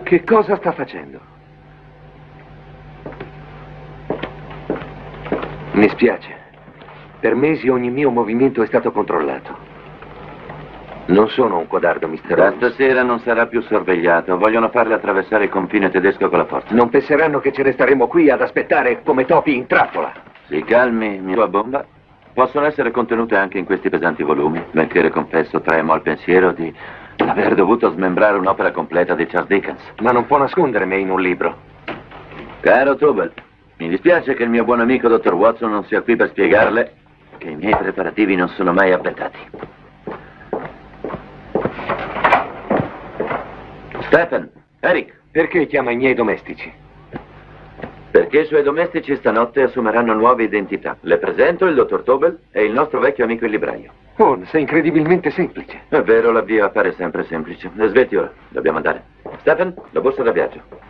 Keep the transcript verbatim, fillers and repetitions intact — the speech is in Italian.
Che cosa sta facendo? Mi spiace. Per mesi ogni mio movimento è stato controllato. Non sono un codardo, mister Holmes. Da stasera non sarà più sorvegliato. Vogliono farle attraversare il confine tedesco con la forza. Non penseranno che ce ne staremo qui ad aspettare come topi in trappola. Si calmi, mia bomba. Possono essere contenute anche in questi pesanti volumi, benché le confesso tremo al pensiero di aver dovuto smembrare un'opera completa di Charles Dickens. Ma non può nascondere me in un libro. Caro Tubal, mi dispiace che il mio buon amico dottor Watson non sia qui per spiegarle che i miei preparativi non sono mai avventati. Stephen, Eric. Perché chiama i miei domestici? Perché i suoi domestici stanotte assumeranno nuove identità. Le presento il dottor Tobel e il nostro vecchio amico il libraio. Oh, sei incredibilmente semplice. È vero, la via appare sempre semplice. Svegli ora, dobbiamo andare. Stephen, la borsa da viaggio.